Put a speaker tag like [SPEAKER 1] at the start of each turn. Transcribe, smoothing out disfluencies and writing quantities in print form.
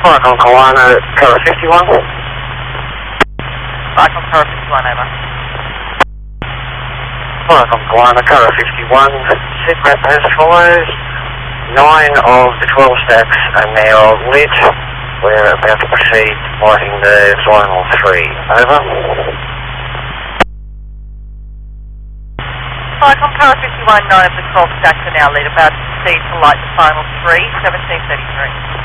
[SPEAKER 1] Falcon Kalana, Cover 51.
[SPEAKER 2] Falcon Tower 51, over.
[SPEAKER 1] Falcon Kalana, Cover 51. Sit rep as follows. 9 of the 12 stacks are now lit. We're about to proceed lighting the final 3. Over.
[SPEAKER 2] Falcon Tower 51, 9 of the 12 stacks are now lit. About to proceed to light the final 3, 1733.